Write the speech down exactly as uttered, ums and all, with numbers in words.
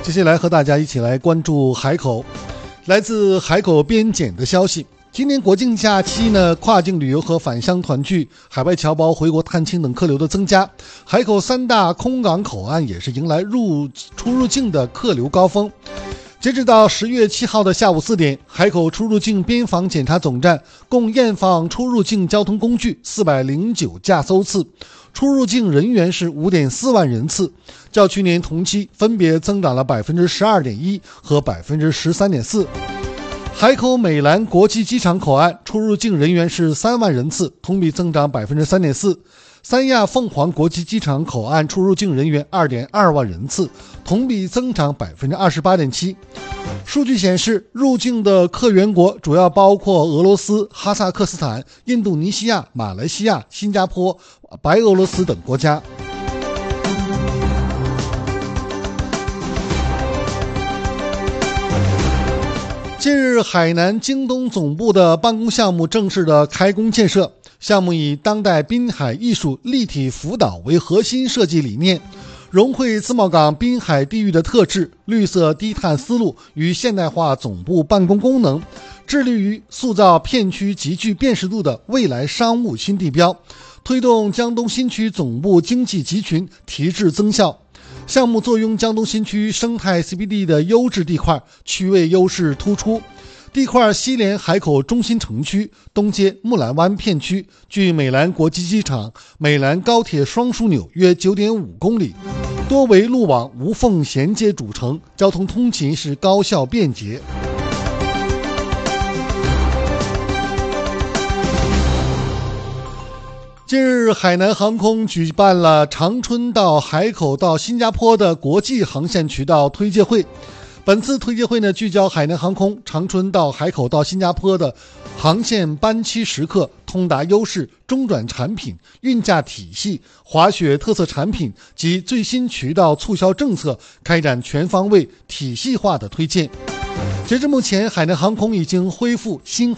接下来和大家一起来关注海口。来自海口边检的消息，今年国庆假期呢，跨境旅游和返乡团聚、海外侨胞回国探亲等客流的增加，海口三大空港口岸也是迎来入出入境的客流高峰。截止到十月七号的下午四点，海口出入境边防检查总站共验放出入境交通工具四百零九架艘次，出入境人员是 五点四万人次，较去年同期分别增长了 百分之十二点一 和 百分之十三点四。海口美兰国际机场口岸出入境人员是三万人次，同比增长 百分之三点四。三亚凤凰国际机场口岸出入境人员 二点二万人次，同比增长 百分之二十八点七。数据显示，入境的客源国主要包括俄罗斯、哈萨克斯坦、印度尼西亚、马来西亚、新加坡、白俄罗斯等国家。近日，海南京东总部的办公项目正式的开工建设。项目以当代滨海艺术立体辅导为核心设计理念，融汇自贸港滨海地域的特质、绿色低碳思路与现代化总部办公功能，致力于塑造片区极具辨识度的未来商务新地标，推动江东新区总部经济集群提质增效。项目坐拥江东新区生态 C B D 的优质地块，区位优势突出。地块西连海口中心城区，东接木兰湾片区，距美兰国际机场、美兰高铁双枢纽约 九点五公里，多为路网无缝衔接主城，交通通勤是高效便捷。近日，海南航空举办了长春到海口到新加坡的国际航线渠道推介会。本次推介会呢，聚焦海南航空长春到海口到新加坡的航线班期时刻、通达优势、中转产品、运价体系、滑雪特色产品及最新渠道促销政策，开展全方位体系化的推荐。截至目前，海南航空已经恢复新